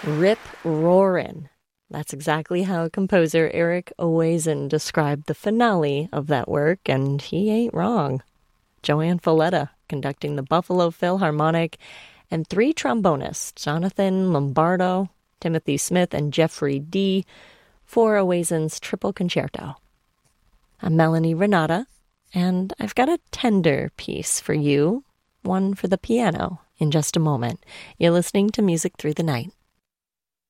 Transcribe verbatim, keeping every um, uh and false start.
Rip Roarin'. That's exactly how composer Eric Owazen described the finale of that work, and he ain't wrong. Joanne Falletta conducting the Buffalo Philharmonic, and three trombonists, Jonathan Lombardo, Timothy Smith, and Jeffrey Dee, for Owazen's Triple Concerto. I'm Melanie Renata, and I've got a tender piece for you, one for the piano, in just a moment. You're listening to Music Through the Night.